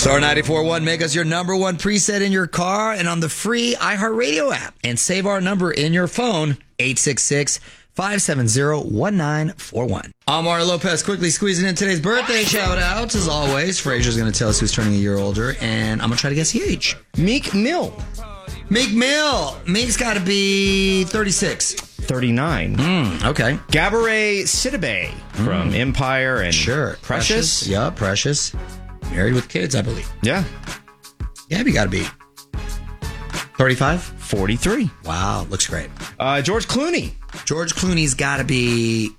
Star 94.1, make us your number one preset in your car and on the free iHeartRadio app. And save our number in your phone, 866-570-1941. I'm Mario Lopez, quickly squeezing in today's birthday shout-outs. As always, Fraser's going to tell us who's turning a year older, and I'm going to try to guess the age. Meek Mill. Meek Mill. Meek's got to be 36. 39. Okay. Gabourey Sidibe from Empire and Precious. Yeah, Precious. Married with kids, I believe. Yeah. Gabby got to be 35? 43. Wow, looks great. George Clooney. George Clooney's got to be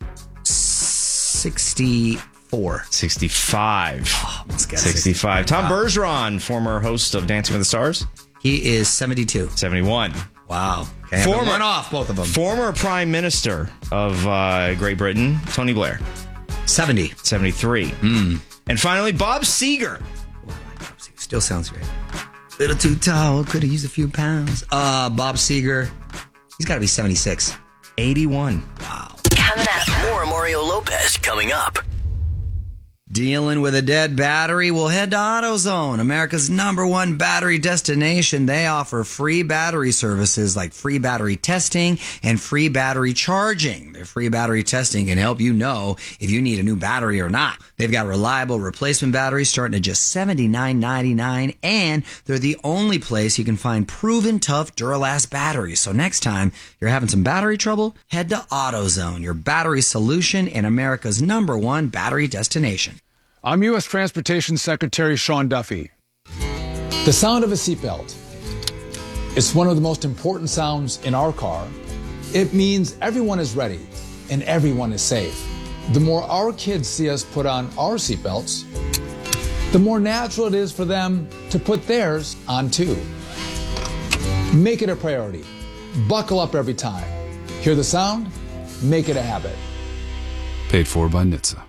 64. 65. Oh, let's guess 65. Tom Bergeron, former host of Dancing with the Stars. He is 72. 71. Wow. Okay, one off, both of them. Former Prime Minister of Great Britain, Tony Blair. 70. 73. And finally, Bob Seger. Still sounds great. Little too tall, could have used a few pounds. Bob Seger, he's got to be 76. 81. Wow. Coming up. More Mario Lopez coming up. Dealing with a dead battery? Well, head to AutoZone, America's #1 battery destination. They offer free battery services like free battery testing and free battery charging. Their free battery testing can help you know if you need a new battery or not. They've got reliable replacement batteries starting at just $79.99, and they're the only place you can find proven tough Duralast batteries. So next time you're having some battery trouble, head to AutoZone, your battery solution and America's #1 battery destination. I'm U.S. Transportation Secretary Sean Duffy. The sound of a seatbelt. It's one of the most important sounds in our car. It means everyone is ready and everyone is safe. The more our kids see us put on our seatbelts, the more natural it is for them to put theirs on too. Make it a priority. Buckle up every time. Hear the sound? Make it a habit. Paid for by NHTSA.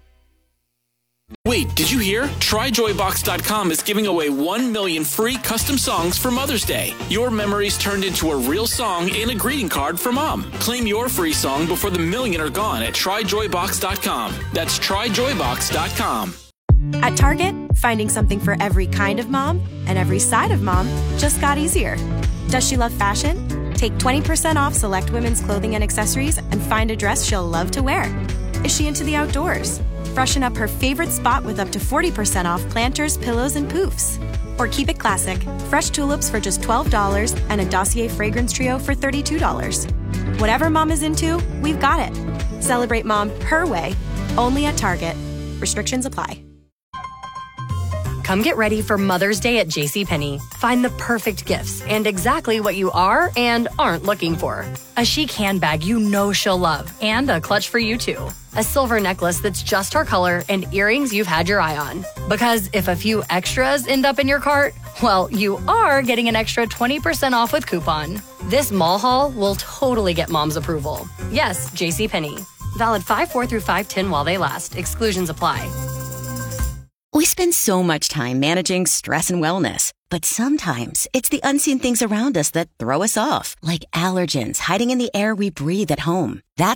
Wait, did you hear? TryJoyBox.com is giving away 1 million free custom songs for Mother's Day. Your memories turned into a real song and a greeting card for Mom. Claim your free song before the million are gone at TryJoyBox.com. That's TryJoyBox.com. At Target, finding something for every kind of mom and every side of mom just got easier. Does she love fashion? Take 20% off select women's clothing and accessories and find a dress she'll love to wear. Is she into the outdoors? Freshen up her favorite spot with up to 40% off planters, pillows, and poofs. Or keep it classic. Fresh tulips for just $12 and a Dossier fragrance trio for $32. Whatever mom is into, we've got it. Celebrate mom her way, only at Target. Restrictions apply. Come get ready for Mother's Day at JCPenney. Find the perfect gifts and exactly what you are and aren't looking for. A chic handbag you know she'll love and a clutch for you too. A silver necklace that's just her color and earrings you've had your eye on. Because if a few extras end up in your cart, well, you are getting an extra 20% off with coupon. This mall haul will totally get mom's approval. Yes, JCPenney. Valid 5/4 through 5/10 while they last. Exclusions apply. We spend so much time managing stress and wellness, but sometimes it's the unseen things around us that throw us off, like allergens hiding in the air we breathe at home. That's